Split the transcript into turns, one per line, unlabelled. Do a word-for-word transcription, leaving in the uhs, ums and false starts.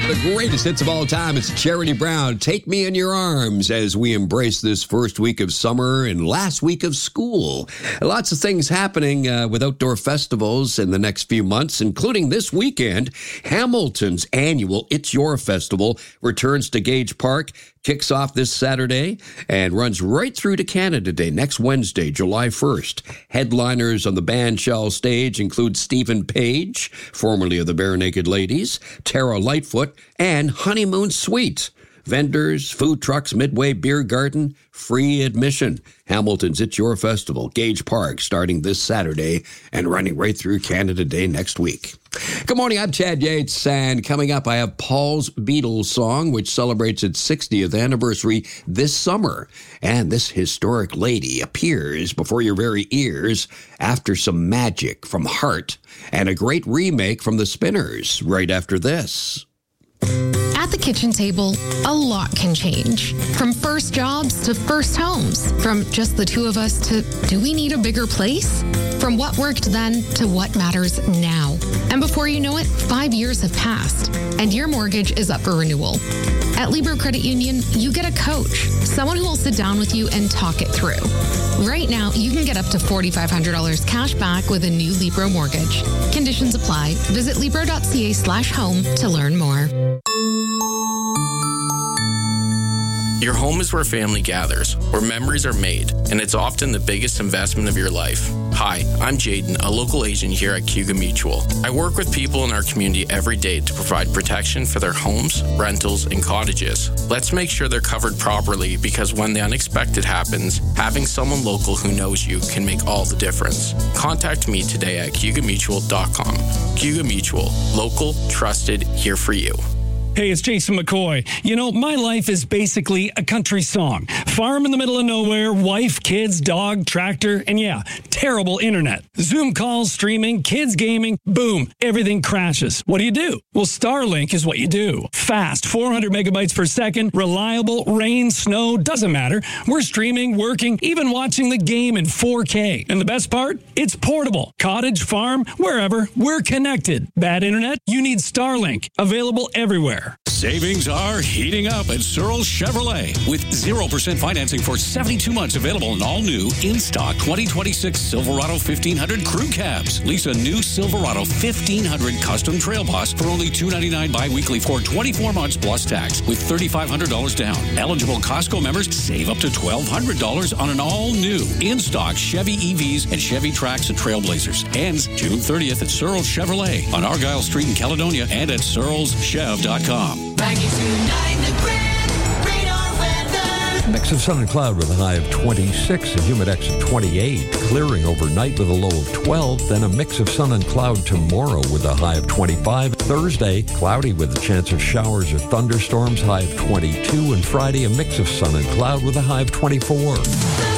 of the greatest hits of all time. It's Charity Brown, Take Me in Your Arms, as we embrace this first week of summer and last week of school. Lots of things happening uh, with outdoor festivals in the next few months, including this weekend. Hamilton's annual It's Your Festival returns to Gage Park, kicks off this Saturday, and runs right through to Canada Day next Wednesday, July first. Headliners on the bandshell stage include Stephen Page, formerly of the Bare Naked Ladies, Tara Lightfoot, and Honeymoon Suite. Vendors, food trucks, Midway Beer Garden, free admission. Hamilton's It's Your Festival, Gage Park, starting this Saturday and running right through Canada Day next week. Good morning, I'm Chad Yates, and coming up I have Paul's Beatles song, which celebrates its sixtieth anniversary this summer. And this historic lady appears before your very ears after some magic from Heart and a great remake from the Spinners right after this.
At the kitchen table, a lot can change. From first jobs to first homes. From just the two of us to, do we need a bigger place? From what worked then to what matters now. And before you know it, five years have passed, and your mortgage is up for renewal. At Libro Credit Union, you get a coach, someone who will sit down with you and talk it through. Right now, you can get up to four thousand five hundred dollars cash back with a new Libro mortgage. Conditions apply. Visit Libro.ca slash home to learn more.
Your home is where family gathers, where memories are made, and it's often the biggest investment of your life. Hi, I'm Jaden, a local agent here at Cayuga Mutual. I work with people in our community every day to provide protection for their homes, rentals, and cottages. Let's make sure they're covered properly, because when the unexpected happens, having someone local who knows you can make all the difference. Contact me today at cayuga mutual dot com. Cayuga Mutual, local, trusted, here for you.
Hey, it's Jason McCoy. You know, my life is basically a country song. Farm in the middle of nowhere, wife, kids, dog, tractor, and yeah, terrible internet. Zoom calls, streaming, kids gaming, boom, everything crashes. What do you do? Well, Starlink is what you do. Fast, four hundred megabytes per second, reliable, rain, snow, doesn't matter. We're streaming, working, even watching the game in four K. And the best part? It's portable. Cottage, farm, wherever, we're connected. Bad internet? You need Starlink. Available everywhere.
Savings are heating up at Searles Chevrolet with zero percent financing for seventy-two months available in all new in-stock twenty twenty-six Silverado fifteen hundred crew cabs. Lease a new Silverado fifteen hundred custom trail boss for only two hundred ninety-nine dollars bi-weekly for twenty-four months plus tax with three thousand five hundred dollars down. Eligible Costco members save up to twelve hundred dollars on an all-new in-stock Chevy E Vs and Chevy Trax and Trailblazers. Ends June thirtieth at Searles Chevrolet on Argyle Street in Caledonia and at searles chev dot com.
Mix of sun and cloud with a high of twenty-six, a humidex of twenty-eight, clearing overnight with a low of twelve, then a mix of sun and cloud tomorrow with a high of twenty-five. Thursday, cloudy with a chance of showers or thunderstorms, high of twenty-two, and Friday, a mix of sun and cloud with a high of twenty-four.